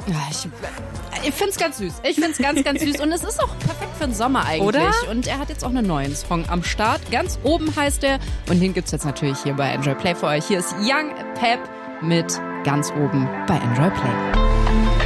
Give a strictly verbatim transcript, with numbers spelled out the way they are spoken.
Ja, ich ich finde es ganz süß. Ich finde es ganz, ganz süß. Und es ist auch perfekt für den Sommer eigentlich. Oder? Und er hat jetzt auch einen neuen Song am Start. Ganz oben heißt er. Und den gibt's jetzt natürlich hier bei Enjoy Play für euch. Hier ist Young Pep mit Ganz oben bei Enjoy Play.